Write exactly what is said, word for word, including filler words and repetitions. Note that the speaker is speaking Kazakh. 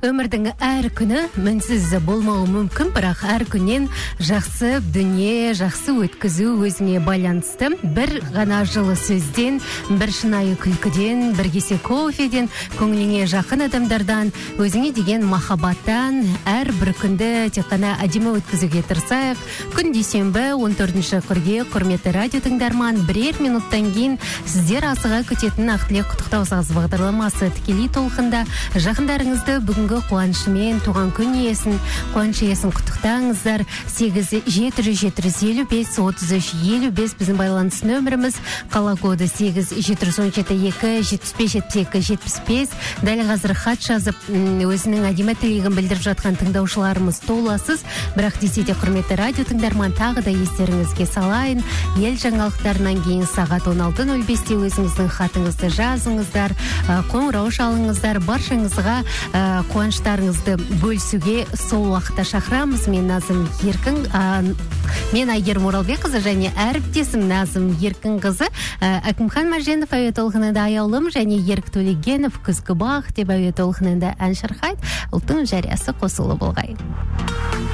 Өмірдің әр күні мінсіз болмауы мүмкін, бірақ әр күннен жақсы дүние, жақсы өткізу өзіне байланысты. Бір ғана жылы сөзден, бір шынайы күлкіден, бір кесе кофеден, көңіліңе жақын адамдардан, өзіңе деген махаббаттан әр бір күнді тек қана әдемі өткізуге тырысайық. Күн дүйсенбі он төртінші қыркүйек, құрметті радио тыңдарман, бірер минуттан кейін сіздер асыға күтетін ақтілек құттықтау сағыз бағдарламасы тікелей толқында. Жақындарыңызды бүгінгі қуанышымен туған күн иесін, қуаныш иесін құттықтаңыздар. сегіз жеті жүз жеті жүз елу бес отыз үш елу бес біздің байланыс нөміріміз, қала коды сегіз жеті жүз он жеті екі жетпіс бес жетпіс екі жетпіс бес. Дәл қазір хат жазып өзінің әдемі тілегін білдіріп жатқан тыңдаушыларымыз толасыз. Бірақ десе де құрметті радио тыңдарман, тағы да естеріңізге салайын, ел жаңалықтарынан кейін сағат он алты нөл бесте өзіңіздің хатыңызды жазыңыздар, қоңырау шалыңыздар. Баршаңызға ә, қуаныштарыңызды бөлісуге сол уақытта шақырамыз. Мен Назым Еркін, ә, мен Айгерім Оралбекқызы және әріптесім Назым Еркін қызы. Ә, Әкімхан Мәженов әуе толқынында аяулым және Ерік Төлегенов күзгі бақ деп әуе толқынында ән шырқайды. Ұлттың жариясы қосылы болғай.